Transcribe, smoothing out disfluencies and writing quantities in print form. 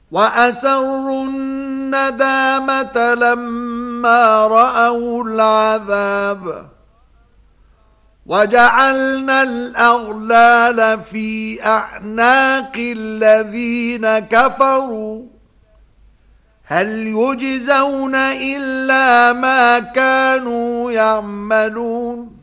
وأسروا الندامة لما رأوا العذاب وجعلنا الأغلال في أعناق الذين كفروا هل يجزون إلا ما كانوا يعملون